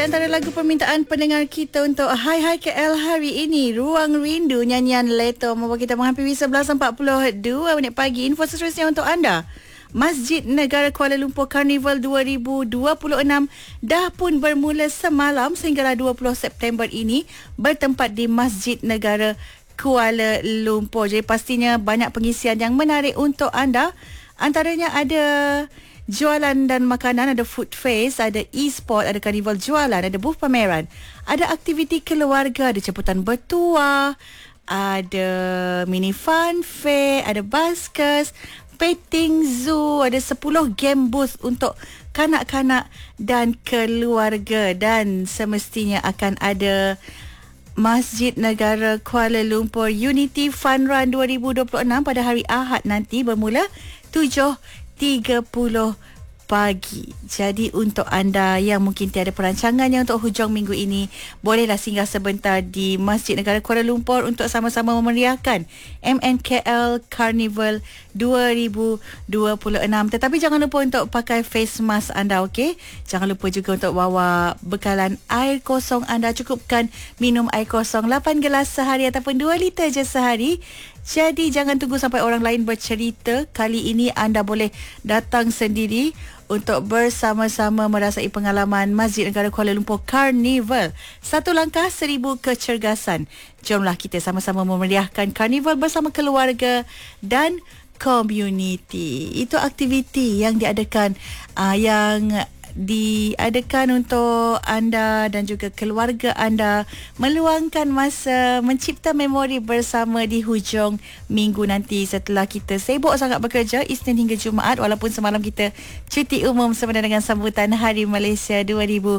antara lagu permintaan pendengar kita untuk Hai Hai KL hari ini, Ruang Rindu nyanyian Leto membawa kita menghampiri 11.42 minit pagi. Info seterusnya untuk anda. Masjid Negara Kuala Lumpur Carnival 2026 dah pun bermula semalam sehinggalah 20 September ini bertempat di Masjid Negara Kuala Lumpur. Jadi pastinya banyak pengisian yang menarik untuk anda. Antaranya ada jualan dan makanan, ada food face, ada e-sport, ada karnival jualan, ada booth pameran, ada aktiviti keluarga, ada jemputan bertuah, ada mini fun fair, ada baskers, petting zoo, ada 10 game booth untuk kanak-kanak dan keluarga, dan semestinya akan ada Masjid Negara Kuala Lumpur Unity Fun Run 2026 pada hari Ahad nanti bermula 7.30 pagi. Jadi untuk anda yang mungkin tiada perancangannya untuk hujung minggu ini, bolehlah singgah sebentar di Masjid Negara Kuala Lumpur untuk sama-sama memeriahkan MNKL Carnival 2026. Tetapi jangan lupa untuk pakai face mask anda, okey? Jangan lupa juga untuk bawa bekalan air kosong anda. Cukupkan minum air kosong 8 gelas sehari ataupun 2 liter je sehari. Jadi jangan tunggu sampai orang lain bercerita. Kali ini anda boleh datang sendiri untuk bersama-sama merasai pengalaman Masjid Negara Kuala Lumpur Carnival. Satu langkah, 1000 kecergasan. Jomlah kita sama-sama memeriahkan Carnival bersama keluarga dan komuniti. Itu aktiviti yang diadakan untuk anda dan juga keluarga anda meluangkan masa mencipta memori bersama di hujung minggu nanti setelah kita sibuk sangat bekerja Isnin hingga Jumaat, walaupun semalam kita cuti umum sebenarnya dengan sambutan Hari Malaysia 2026.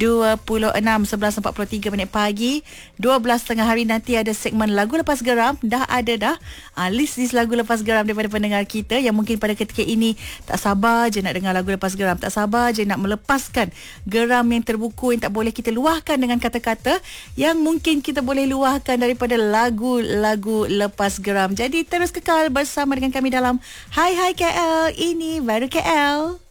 11.43 minit pagi, 12.30 hari nanti ada segmen lagu lepas geram. Dah ada list lagu lepas geram daripada pendengar kita yang mungkin pada ketika ini tak sabar je nak dengar lagu lepas geram, tak sabar je nak melepaskan geram yang terbuku yang tak boleh kita luahkan dengan kata-kata, yang mungkin kita boleh luahkan daripada lagu-lagu lepas geram. Jadi terus kekal bersama dengan kami dalam Hai Hai KL, ini baru KL.